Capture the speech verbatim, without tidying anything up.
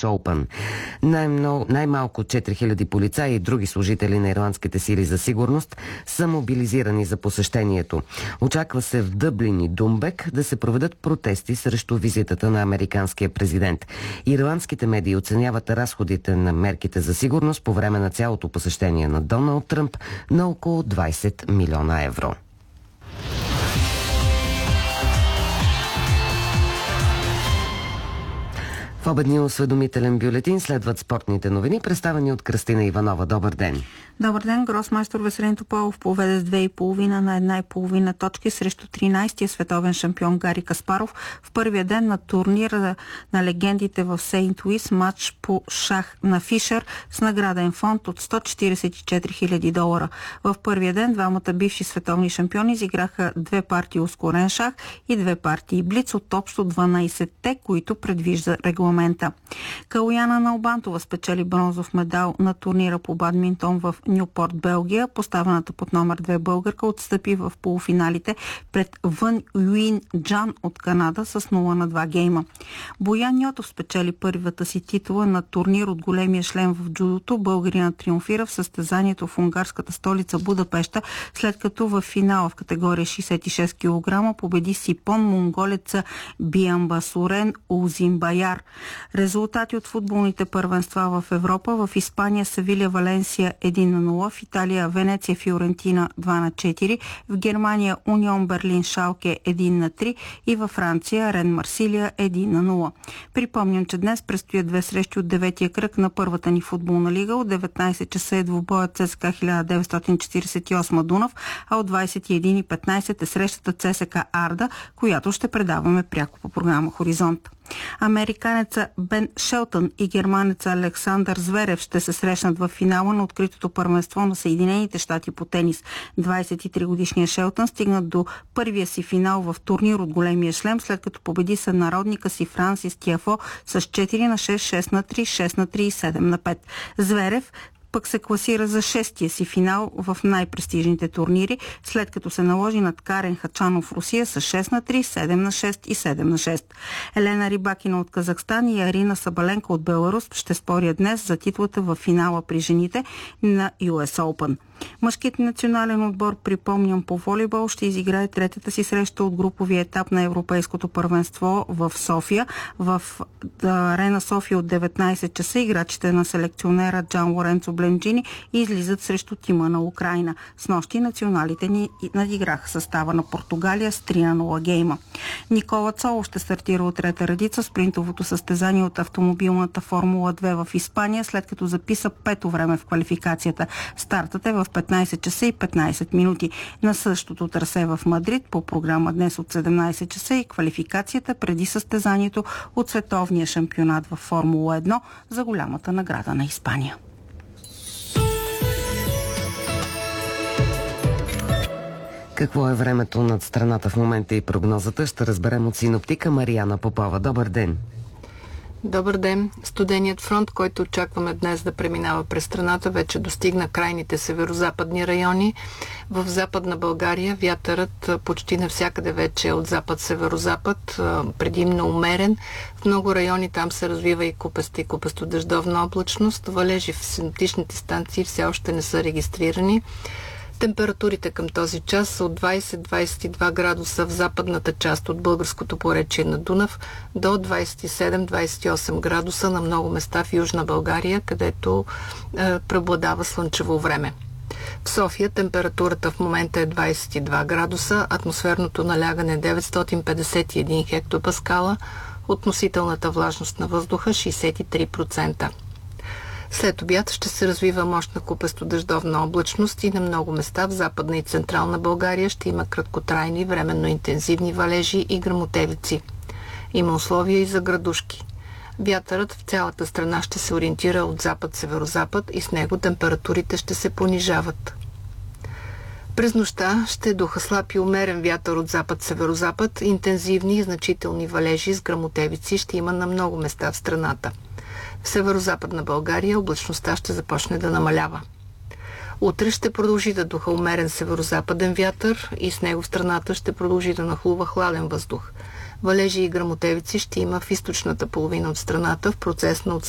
Open. Най-много, най-малко четири хиляди полицаи и други служители на ирландските сили за сигурност са мобилизирани за посещението. Очаква се в Дъблин и Думбек да се проведат протести срещу визитата на американския президент. Ирландските медии оценяват разходите на мерките за сигурност по време на цялото посещение на Доналд Тръмп на около двайсет милиона евро. В обедния осведомителен бюлетин следват спортните новини, представени от Кръстина Иванова. Добър ден! Добър ден! Гросмайстор Веселин Тополов поведе с две и половина на една и половина точки срещу тринайсетия световен шампион Гари Каспаров в първия ден на турнира на легендите в Сейнт Луис, матч по шах на Фишер с награден фонд от сто четирийсет и четири хиляди долара. В първия ден двамата бивши световни шампиони изиграха две партии ускорен шах и две партии блиц от общо дванайсетте, които предвижда регламента. Калояна Налбантова спечели бронзов медал на турнира по бадминтон в Нюпорт, Белгия. Поставената под номер две българка отстъпи в полуфиналите пред Вън Юин Джан от Канада с нула на два гейма. Боян Йотов спечели първата си титла на турнир от големия шлем в джудото. Българинът триумфира в състезанието в унгарската столица Будапеща, след като в финала в категория шейсет и шест килограма победи Сипон монголеца Биамбасурен Узимбаяр. Резултати от футболните първенства в Европа: в Испания Севиля Валенсия едно на нула, в Италия Венеция Фиорентина два на четири, в Германия Унион Берлин Шалке едно на три и във Франция Рен Марсилия едно на нула. Припомням, че днес предстоят две срещи от деветия кръг на първата ни футболна лига. От деветнайсет часа е двубоят ЦСКА хиляда деветстотин четирийсет и осем Дунав, а от двайсет и една и петнайсет е срещата ЦСКА Арда, която ще предаваме пряко по програма Хоризонт. Американеца Бен Шелтън и германеца Александър Зверев ще се срещнат в финала на откритото първенство на Съединените щати по тенис. двайсет и три годишният Шелтън стигна до първия си финал в турнир от големия шлем, след като победи сънародника си Франсис Тиафо с четири на шест, шест на три, шест на три и седем на пет. Зверев пък се класира за шестия си финал в най-престижните турнири, след като се наложи над Карен Хачанов в Русия с шест на три, седем на шест и седем на шест. Елена Рибакина от Казахстан и Арина Сабаленко от Беларус ще спорят днес за титлата в финала при жените на Ю Ес Open. Мъжкият национален отбор, припомням, по волейбол ще изиграе третата си среща от груповия етап на Европейското първенство в София. В Арена София от деветнайсет часа играчите на селекционера Джан Лоренцо Бленджини излизат срещу тима на Украйна. Снощи националите ни надиграха състава на Португалия с три на нула гейма. Никола Цолов ще стартира от трета редица в спринтовото състезание от автомобилната Формула две в Испания, след като записа пето време в квалификацията. Стартът е в петнайсет часа и петнайсет минути. На същото трасе в Мадрид по програма днес от седемнайсет часа и квалификацията преди състезанието от световния шампионат в Формула едно за голямата награда на Испания. Какво е времето над страната в момента и прогнозата ще разберем от синоптика Мариана Попова. Добър ден! Добър ден! Студеният фронт, който очакваме днес да преминава през страната, вече достигна крайните северо-западни райони. В Западна България вятърът почти навсякъде вече е от запад-северо-запад, предимно умерен. В много райони там се развива и купеста и купесто-дъждовна облачност. Валежи в синоптичните станции все още не са регистрирани. Температурите към този час са от двайсет до двайсет и два градуса в западната част от българското поречие на Дунав до двайсет и седем до двайсет и осем градуса на много места в Южна България, където е, преобладава слънчево време. В София температурата в момента е двайсет и два градуса, атмосферното налягане е деветстотин петдесет и един хектопаскала, относителната влажност на въздуха шейсет и три процента. След обяд ще се развива мощна купесто-дъждовна облачност и на много места в Западна и Централна България ще има краткотрайни, временно интензивни валежи и гръмотевици. Има условия и за градушки. Вятърът в цялата страна ще се ориентира от запад-северозапад и с него температурите ще се понижават. През нощта ще духа слаб и умерен вятър от запад-северозапад, интензивни и значителни валежи с гръмотевици ще има на много места в страната. В северо-западна България облачността ще започне да намалява. Утре ще продължи да духа умерен северо-западен вятър и с него в страната ще продължи да нахлува хладен въздух. Валежи и гръмотевици ще има в източната половина от страната в процес на отстъпване